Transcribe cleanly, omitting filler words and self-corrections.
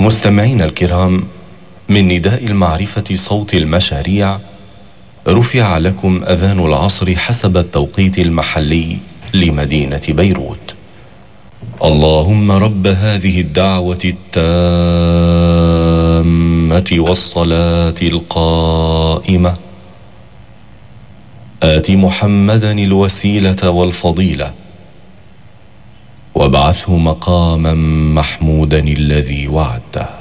مستمعين الكرام، من نداء المعرفة صوت المشاريع رفع لكم أذان العصر حسب التوقيت المحلي لمدينة بيروت. اللهم رب هذه الدعوة التامة والصلاة القائمة آت محمدا الوسيلة والفضيلة وابعثه مقاما محمودا الذي وعدته.